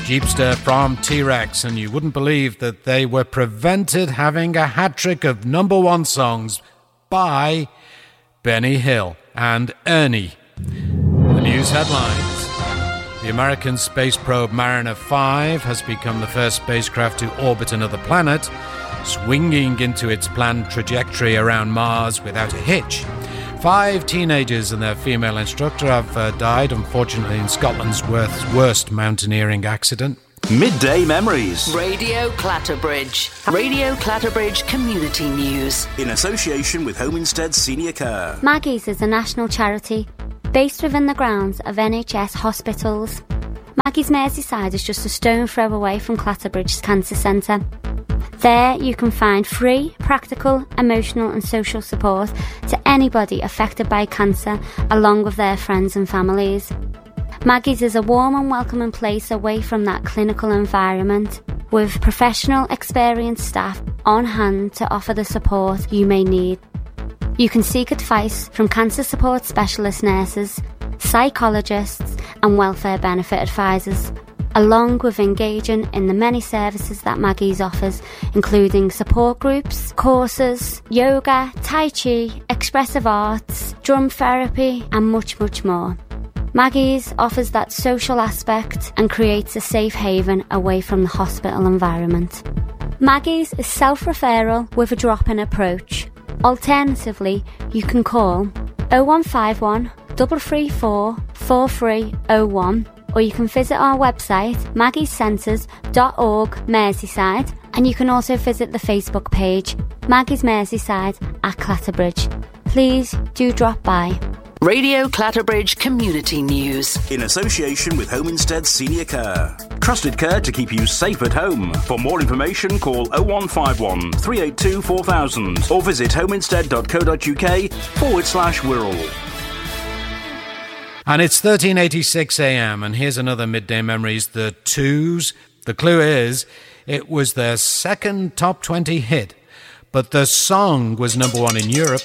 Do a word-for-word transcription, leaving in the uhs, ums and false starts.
Jeepster from T-Rex, and you wouldn't believe that they were prevented having a hat-trick of number one songs by Benny Hill and Ernie. The news headlines. The American space probe Mariner five has become the first spacecraft to orbit another planet, swinging into its planned trajectory around Mars without a hitch. Five teenagers and their female instructor have uh, died, unfortunately, in Scotland's worst, worst mountaineering accident. Midday Memories. Radio Clatterbridge. Radio Clatterbridge Community News. In association with Home Instead Senior Care. Maggie's is a national charity based within the grounds of N H S hospitals. Maggie's Merseyside is just a stone throw away from Clatterbridge's Cancer Centre. There you can find free, practical, emotional and social support to anybody affected by cancer, along with their friends and families. Maggie's is a warm and welcoming place away from that clinical environment, with professional, experienced staff on hand to offer the support you may need. You can seek advice from cancer support specialist nurses, psychologists and welfare benefit advisors, along with engaging in the many services that Maggie's offers, including support groups, courses, yoga, tai chi, expressive arts, drum therapy and much, much more. Maggie's offers that social aspect and creates a safe haven away from the hospital environment. Maggie's is self-referral with a drop-in approach. Alternatively, you can call oh one five one, three three four, four three oh one, or you can visit our website maggies centres dot org Merseyside, and you can also visit the Facebook page Maggie's Merseyside at Clatterbridge. Please do drop by. Radio Clatterbridge Community News. In association with Home Instead Senior Care. Trusted care to keep you safe at home. For more information, call oh one five one, three eight two, four thousand or visit homeinstead dot co dot uk forward slash Wirral. And it's thirteen eighty-six a.m. and here's another Midday Memories, The Twos. The clue is, it was their second top twenty hit, but the song was number one in Europe.